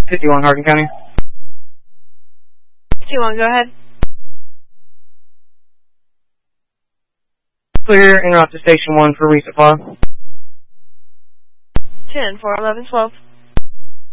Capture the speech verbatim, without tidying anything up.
fifty-one, Hardin County. fifty-one, go ahead. Clear, interrupt to station one for resupply. ten, four, eleven, twelve.